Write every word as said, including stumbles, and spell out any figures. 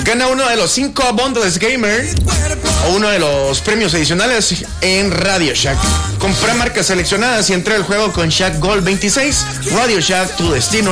Gana uno de los cinco bundles gamer o uno de los premios adicionales en Radio Shack. Compra marcas seleccionadas y entra al juego con Shack Gold veintiséis. Radio Shack, tu destino